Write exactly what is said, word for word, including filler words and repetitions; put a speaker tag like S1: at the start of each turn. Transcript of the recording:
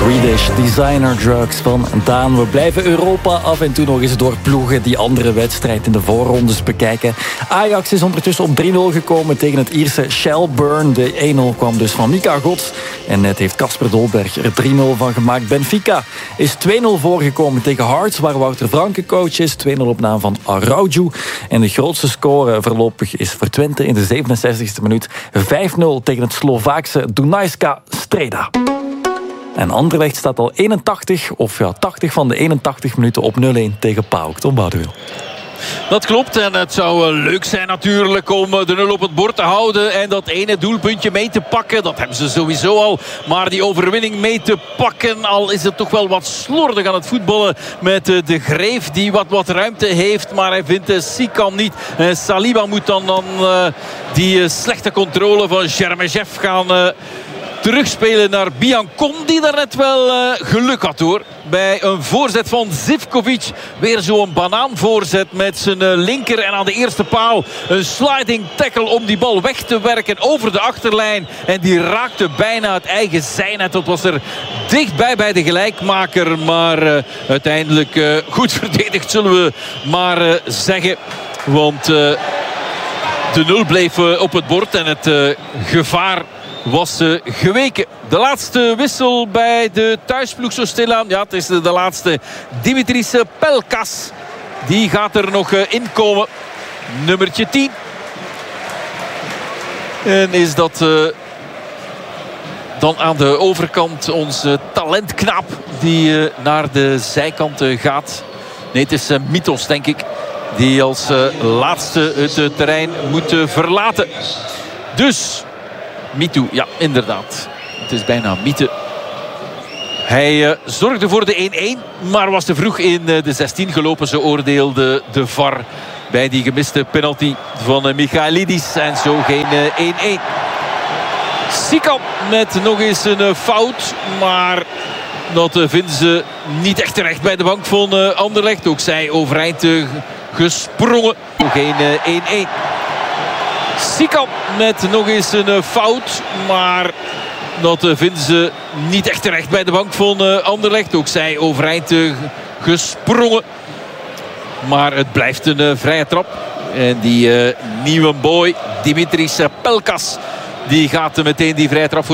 S1: Swedish Designer Drugs van Daan. We blijven Europa af en toe nog eens door ploegen die andere wedstrijd in de voorrondes bekijken. Ajax is ondertussen op drie nul gekomen tegen het Ierse Shelbourne. De één nul kwam dus van Mika Gods. En net heeft Kasper Dolberg er drie nul van gemaakt. Benfica is twee nul voorgekomen tegen Hearts, waar Wouter Franke coach is. twee nul op naam van Araujo. En de grootste score voorlopig is voor Twente in de zevenenzestigste minuut. vijf nul tegen het Slovaakse Dunajska Streda. En Anderlecht staat al eenentachtig, of ja, tachtig van de eenentachtig minuten op nul een tegen PAOK. Tom Boudewil.
S2: Dat klopt en het zou leuk zijn natuurlijk om de nul op het bord te houden en dat ene doelpuntje mee te pakken. Dat hebben ze sowieso al, maar die overwinning mee te pakken, al is het toch wel wat slordig aan het voetballen met de Greef die wat, wat ruimte heeft, maar hij vindt Sikan niet. Saliba moet dan, dan uh, die slechte controle van Jermejev gaan uh, terugspelen naar Biancon, die daar net wel uh, geluk had hoor. Bij een voorzet van Zivkovic. Weer zo'n banaanvoorzet met zijn uh, linker. En aan de eerste paal een sliding tackle om die bal weg te werken over de achterlijn. En die raakte bijna het eigen zijnet. Dat was er dichtbij bij de gelijkmaker. Maar uh, uiteindelijk uh, goed verdedigd zullen we maar uh, zeggen. Want uh, de nul bleef uh, op het bord. En het uh, gevaar was uh, geweken. De laatste wissel bij de thuisploeg zo stilaan. Ja, het is de, de laatste. Dimitris Pelkas. Die gaat er nog uh, in komen. Nummertje tien. En is dat uh, dan aan de overkant onze talentknaap die uh, naar de zijkant uh, gaat. Nee, het is uh, Mitos, denk ik. Die als uh, laatste het uh, terrein moet uh, verlaten. Dus Mitu, ja, inderdaad. Het is bijna Miete. Hij uh, zorgde voor de één-één, maar was te vroeg in uh, de zestien gelopen. Zo oordeelde de V A R bij die gemiste penalty van uh, Michailidis. En zo geen één-één. Uh, Sikan met nog eens een uh, fout. Maar dat uh, vinden ze niet echt terecht bij de bank van uh, Anderlecht. Ook zij overeind uh, gesprongen. Geen één-één. Uh, Sikan met nog eens een fout. Maar dat vinden ze niet echt terecht bij de bank van Anderlecht. Ook zij overeind gesprongen. Maar het blijft een vrije trap. En die uh, nieuwe boy Dimitris Pelkas, die gaat meteen die vrije trap voor